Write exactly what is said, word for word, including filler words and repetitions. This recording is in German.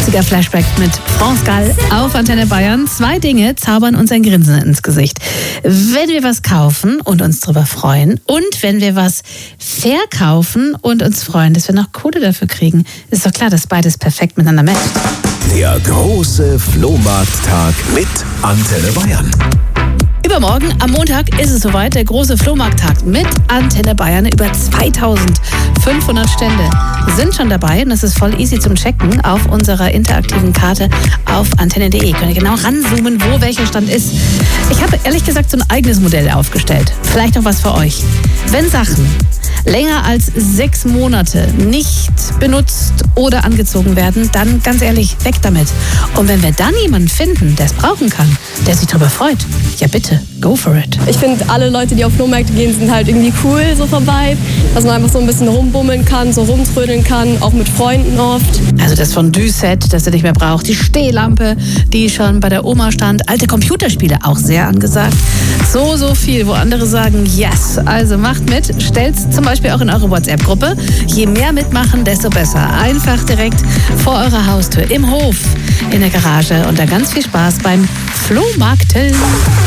achtziger-Flashback mit France Gall auf Antenne Bayern. Zwei Dinge zaubern uns ein Grinsen ins Gesicht. Wenn wir was kaufen und uns darüber freuen und wenn wir was verkaufen und uns freuen, dass wir noch Kohle dafür kriegen. Ist doch klar, dass beides perfekt miteinander matcht. Der große Flohmarkttag mit Antenne Bayern. Übermorgen, am Montag, ist es soweit, der große Flohmarkttag mit Antenne Bayern. Über zweitausendfünfhundert Stände sind schon dabei und das ist voll easy zum Checken auf unserer interaktiven Karte auf antenne punkt de. Könnt ihr genau ranzoomen, wo welcher Stand ist. Ich habe ehrlich gesagt so ein eigenes Modell aufgestellt. Vielleicht noch was für euch. Wenn Sachen länger als sechs Monate nicht benutzt oder angezogen werden, dann ganz ehrlich, weg damit. Und wenn wir dann jemanden finden, der es brauchen kann, der sich darüber freut, ja bitte, go for it. Ich finde, alle Leute, die auf Flohmärkte gehen, sind halt irgendwie cool, so vom Vibe. Dass man einfach so ein bisschen rumbummeln kann, so rumtrödeln kann, auch mit Freunden oft. Also das Fondue-Set, das ihr nicht mehr braucht, die Stehlampe, die schon bei der Oma stand, alte Computerspiele, auch sehr angesagt. So, so viel, wo andere sagen, yes. Also macht mit, stellt's zum Beispiel auch in eure WhatsApp-Gruppe. Je mehr mitmachen, desto besser. Einfach direkt vor eurer Haustür, im Hof, in der Garage und dann ganz viel Spaß beim Flohmarkteln.